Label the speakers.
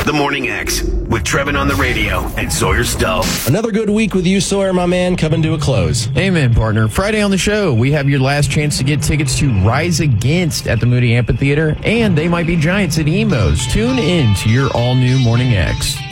Speaker 1: The Morning X with Trevin on the radio and Sawyer Stull.
Speaker 2: Another good week with you, Sawyer, my man, coming to a close.
Speaker 3: Amen, partner. Friday on the show, we have your last chance to get tickets to Rise Against at the Moody Amphitheater, and They Might Be Giants at Emo's. Tune in to your all-new Morning X.